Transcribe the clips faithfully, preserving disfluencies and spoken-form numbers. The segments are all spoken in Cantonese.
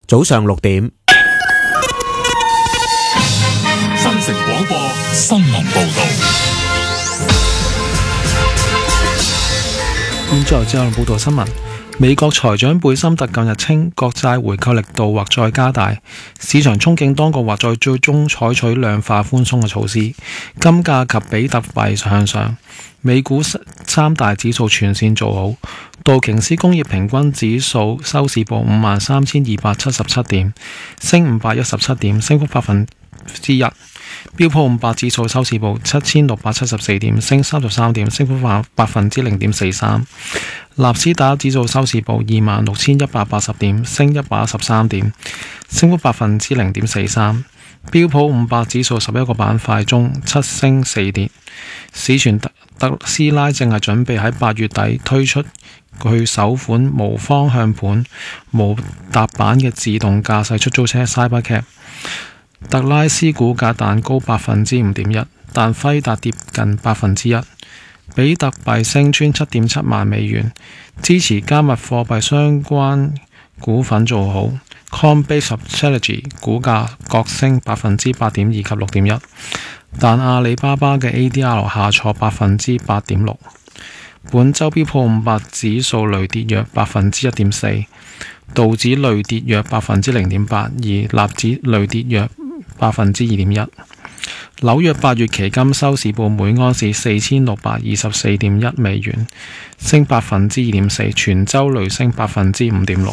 早上六點， 新城廣播新聞報道。 現在之後報道新聞。美國財長貝森特近日稱，國債回購力度或再加大，市場憧憬當局或在最終採取量化寬鬆嘅措施。金價及比特幣向上，美股三大指數全線做好，道瓊斯工業平均指數收市報五萬三千二百七十七點，升五百一十七點，升幅百分之一。標普五百指數收市報七千六百七十四點，升三十三點，升幅百分之零點四三。納斯達克指數收市報二萬六千一百八十點，升一百一十三點，升幅百分之零點四三。標普五百指數十一個板塊中七升四跌。市傳特斯拉正係準備喺八月底推出佢首款無方向盤、無踏板嘅自動駕駛出租車 Cybercab。特拉斯股價彈高百分之五點一，但輝達跌近百分之一。比特幣升穿七點七萬美元，支持加密貨幣相關股份做好。Coinbase 及 Strategy 股價各升百分之八點二及六點一，但阿里巴巴嘅 A D R 下挫百分之八點六。本周標普五百指數累跌約百分之一點四，道指累跌約百分之零點八，而納指累跌約百分之二點一。紐約八月期金收市報每盎司四千六百二十四點一美元，升百分之二點四，全周累升百分之五點六。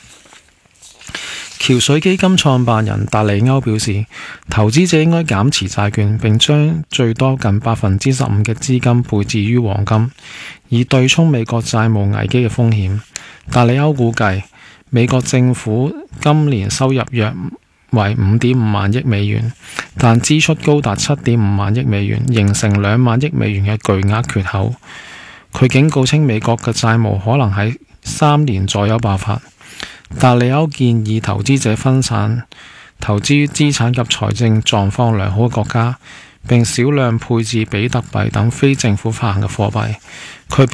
橋水基金創辦人達利歐表示，投資者應該減持債券，並將最多近百分之十五嘅資金配置於黃金，以對沖美國債務危機嘅風險。達利歐估計，美國政府今年收入約為五點五萬億美元，但支出高達七點五萬億美元，形成兩萬億美元嘅巨額缺口。佢警告稱，美國嘅債務可能喺三年左右爆發。達利歐建議投資者分散投資資產及財政狀況良好嘅國家，並少量配置比特幣等非政府發行嘅貨幣。佢